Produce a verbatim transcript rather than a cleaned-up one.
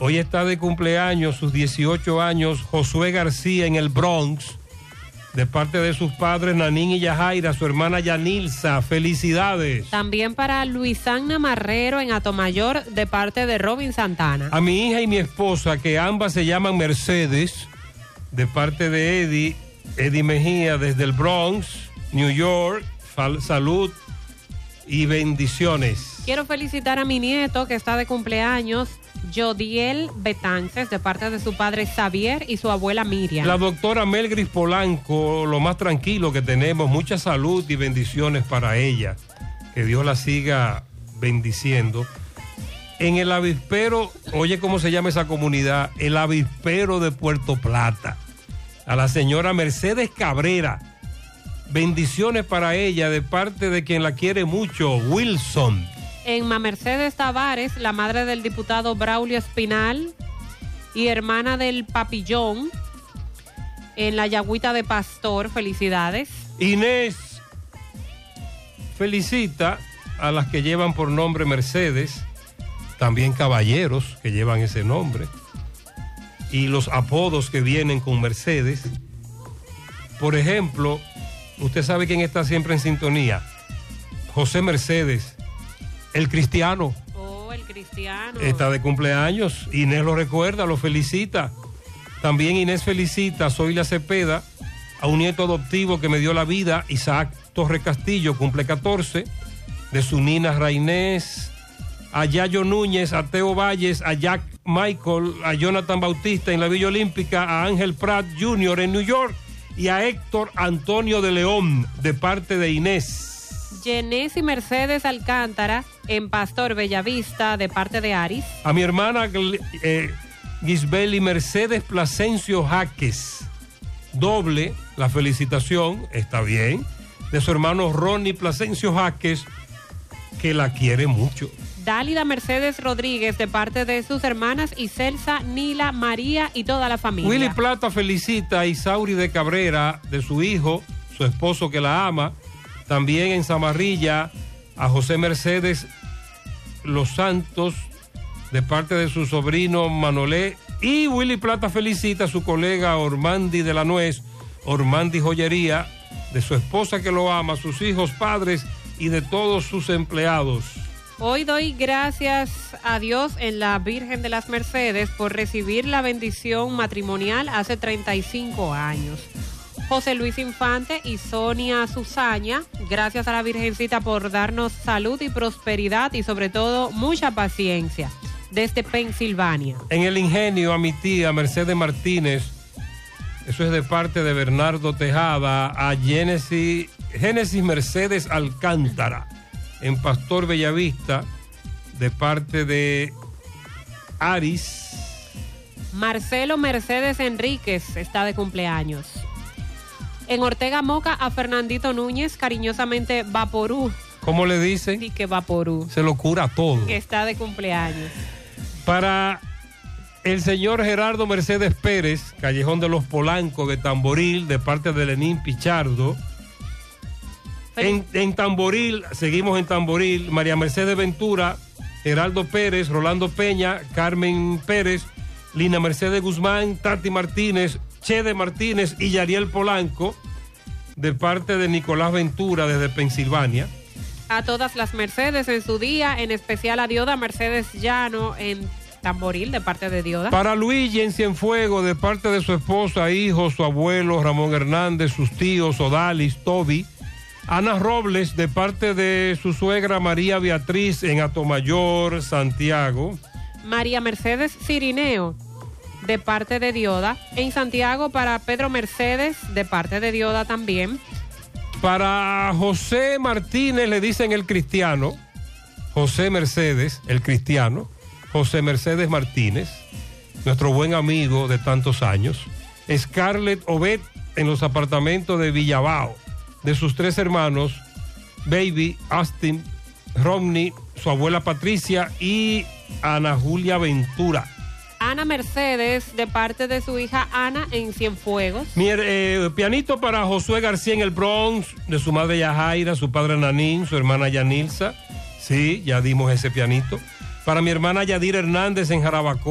Hoy está de cumpleaños, sus dieciocho años, Josué García en el Bronx, de parte de sus padres Nanín y Yajaira, su hermana Yanilza. Felicidades. También para Luisana Marrero en Atomayor, de parte de Robin Santana. A mi hija y mi esposa, que ambas se llaman Mercedes, de parte de Eddie, Eddie Mejía, desde el Bronx, New York. Salud y bendiciones. Quiero felicitar a mi nieto que está de cumpleaños, Jodiel Betances, de parte de su padre Xavier y su abuela Miriam. La doctora Melgris Polanco, lo más tranquilo que tenemos, mucha salud y bendiciones para ella. Que Dios la siga bendiciendo. En el avispero, oye cómo se llama esa comunidad, el avispero de Puerto Plata. A la señora Mercedes Cabrera. Bendiciones para ella de parte de quien la quiere mucho, Wilson. En Ma Mercedes Tavares, la madre del diputado Braulio Espinal y hermana del Papillón, en la Yagüita de Pastor, felicidades. Inés felicita a las que llevan por nombre Mercedes, también caballeros que llevan ese nombre, y los apodos que vienen con Mercedes. Por ejemplo, usted sabe quién está siempre en sintonía. José Mercedes, el cristiano. Oh, el cristiano. Está de cumpleaños. Inés lo recuerda, lo felicita. También Inés felicita a Zoila Cepeda, a un nieto adoptivo que me dio la vida, Isaac Torre Castillo, cumple catorce. De su nina Rainés, a Yayo Núñez, a Teo Valles, a Jack Michael, a Jonathan Bautista en la Villa Olímpica, a Ángel Pratt junior en New York, y a Héctor Antonio de León, de parte de Inés. Yenés y Mercedes Alcántara, en Pastor Bellavista, de parte de Aris. A mi hermana eh, Gisbeli Mercedes Plasencio Jaques, doble la felicitación, está bien, de su hermano Ronnie Plasencio Jaques, que la quiere mucho. Dálida Mercedes Rodríguez, de parte de sus hermanas Iselsa, Nila, María y toda la familia. Willy Plata felicita a Isauri de Cabrera, de su hijo, su esposo que la ama. También en Zamarrilla, a José Mercedes Los Santos, de parte de su sobrino Manolé. Y Willy Plata felicita a su colega Ormandi de la Nuez, Ormandi Joyería, de su esposa que lo ama, sus hijos, padres y de todos sus empleados. Hoy doy gracias a Dios en la Virgen de las Mercedes por recibir la bendición matrimonial hace treinta y cinco años. José Luis Infante y Sonia Susaña, gracias a la Virgencita por darnos salud y prosperidad y sobre todo mucha paciencia, desde Pensilvania. En el Ingenio, a mi tía Mercedes Martínez, eso es de parte de Bernardo Tejada, a Génesis, Génesis Mercedes Alcántara, en Pastor Bellavista, de parte de Aris. Marcelo Mercedes Enríquez está de cumpleaños. En Ortega Moca, a Fernandito Núñez, cariñosamente Vaporú. ¿Cómo le dicen? Sí, que Vaporú. Se lo cura todo. Que está de cumpleaños. Para el señor Gerardo Mercedes Pérez, Callejón de los Polancos de Tamboril, de parte de Lenín Pichardo. En, en Tamboril, seguimos en Tamboril, María Mercedes Ventura, Geraldo Pérez, Rolando Peña, Carmen Pérez, Lina Mercedes Guzmán, Tati Martínez, Chede Martínez y Yariel Polanco, de parte de Nicolás Ventura desde Pensilvania. A todas las Mercedes en su día, en especial a Dioda Mercedes Llano en Tamboril, de parte de Dioda. Para Luigi en Cienfuego, de parte de su esposa, hijo, su abuelo, Ramón Hernández, sus tíos, Odalis, Toby. Ana Robles, de parte de su suegra María Beatriz en Atomayor, Santiago. María Mercedes Cirineo, de parte de Dioda. En Santiago, para Pedro Mercedes, de parte de Dioda también. Para José Martínez le dicen el cristiano. José Mercedes, el cristiano. José Mercedes Martínez, nuestro buen amigo de tantos años. Scarlett Obed en los apartamentos de Villabao, de sus tres hermanos, Baby, Austin, Romney, su abuela Patricia y Ana Julia Ventura. Ana Mercedes, de parte de su hija Ana en Cienfuegos. Mi, eh, pianito para Josué García en el Bronx, de su madre Yajaira, su padre Nanín, su hermana Yanilza. Sí, ya dimos ese pianito. Para mi hermana Yadira Hernández en Jarabacoa.